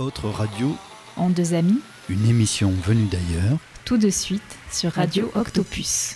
autre radio, En deux amis, une émission venue d'ailleurs. tout de suite sur Radio Octopus.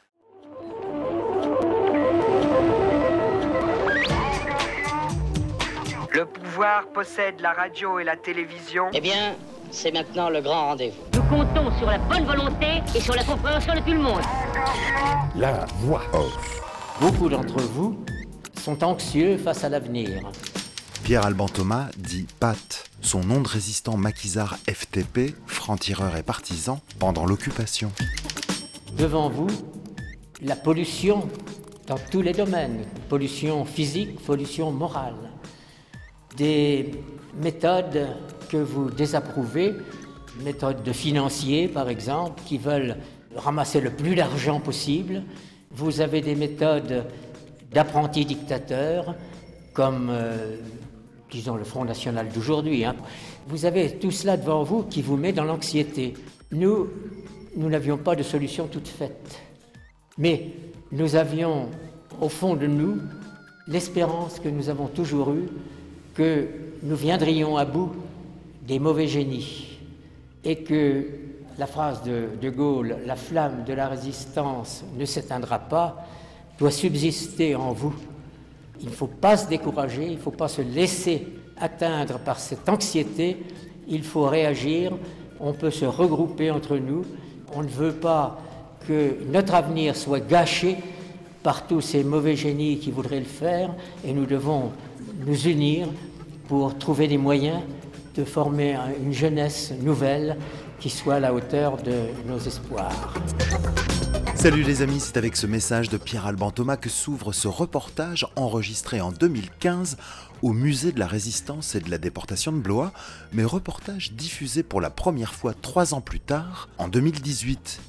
Le pouvoir possède la radio et la télévision. Eh bien, c'est maintenant le grand rendez-vous. Nous comptons sur la bonne volonté et sur la compréhension de tout le monde. La voix off. Beaucoup d'entre vous sont anxieux face à l'avenir. Pierre Alban Thomas dit Pat, son nom de résistant maquisard FTP, franc-tireur et partisan, pendant l'occupation. Devant vous, la pollution dans tous les domaines. Pollution physique, pollution morale. Des méthodes que vous désapprouvez, méthodes de financiers par exemple, qui veulent ramasser le plus d'argent possible. Vous avez des méthodes d'apprentis dictateurs, comme, disons, le Front National d'aujourd'hui. Vous avez tout cela devant vous qui vous met dans l'anxiété. Nous n'avions pas de solution toute faite. Mais nous avions, au fond de nous, l'espérance que nous avons toujours eue, que nous viendrions à bout des mauvais génies et que la phrase de Gaulle, la flamme de la résistance ne s'éteindra pas, doit subsister en vous. Il ne faut pas se décourager, il ne faut pas se laisser atteindre par cette anxiété, il faut réagir, on peut se regrouper entre nous, on ne veut pas que notre avenir soit gâché par tous ces mauvais génies qui voudraient le faire et nous devons nous unir pour trouver des moyens de former une jeunesse nouvelle qui soit à la hauteur de nos espoirs. Salut les amis, c'est avec ce message de Pierre Alban Thomas que s'ouvre ce reportage enregistré en 2015 au musée de la Résistance et de la déportation de Blois, mais reportage diffusé pour la première fois 3 ans plus tard, en 2018.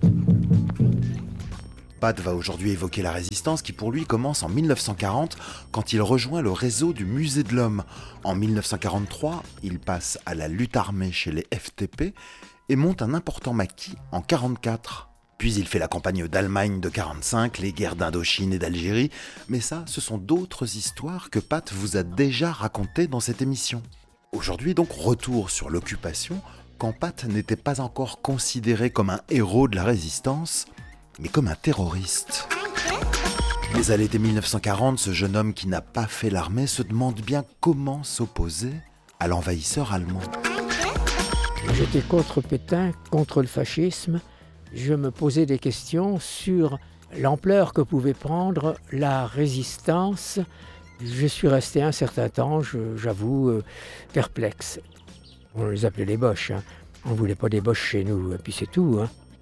Pat va aujourd'hui évoquer la résistance qui pour lui commence en 1940 quand il rejoint le réseau du Musée de l'Homme. En 1943, il passe à la lutte armée chez les FTP et monte un important maquis en 1944. Puis il fait la campagne d'Allemagne de 1945, les guerres d'Indochine et d'Algérie, mais ça, ce sont d'autres histoires que Pat vous a déjà racontées dans cette émission. Aujourd'hui donc, retour sur l'occupation, quand Pat n'était pas encore considéré comme un héros de la résistance, mais comme un terroriste. Mais à l'été 1940, ce jeune homme qui n'a pas fait l'armée se demande bien comment s'opposer à l'envahisseur allemand. J'étais contre Pétain, contre le fascisme. Je me posais des questions sur l'ampleur que pouvait prendre la résistance. Je suis resté un certain temps, j'avoue, perplexe. On les appelait les Boches. On ne voulait pas des Boches chez nous, et puis c'est tout.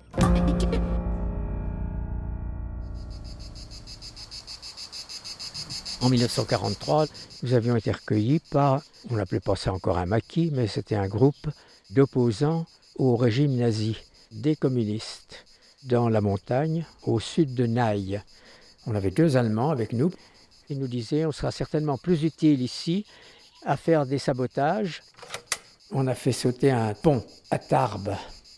En 1943, nous avions été recueillis par, on n'appelait pas ça encore un maquis, mais c'était un groupe d'opposants au régime nazi, des communistes, dans la montagne, au sud de Naï. On avait 2 Allemands avec nous. Ils nous disaient on sera certainement plus utile ici à faire des sabotages. On a fait sauter un pont à Tarbes.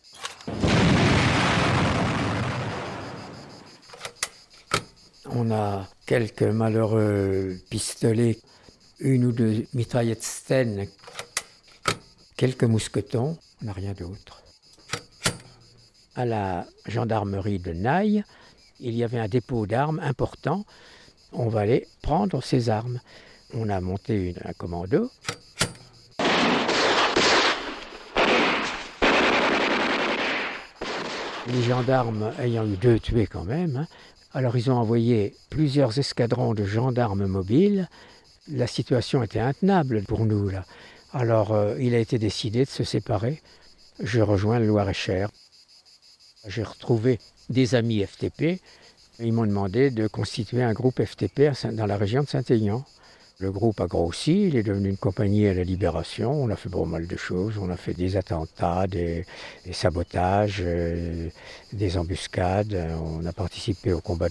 On a quelques malheureux pistolets, 1 ou 2 mitraillettes Sten, quelques mousquetons, on n'a rien d'autre. À la gendarmerie de Naï, il y avait un dépôt d'armes important. On va aller prendre ces armes. On a monté un commando. Les gendarmes ayant eu 2 tués quand même, alors ils ont envoyé plusieurs escadrons de gendarmes mobiles. La situation était intenable pour nous là. Alors il a été décidé de se séparer. Je rejoins le Loir-et-Cher. J'ai retrouvé des amis FTP. Ils m'ont demandé de constituer un groupe FTP dans la région de Saint-Aignan. Le groupe a grossi, il est devenu une compagnie à la Libération. On a fait pas mal de choses. On a fait des attentats, des sabotages, des embuscades. On a participé au combat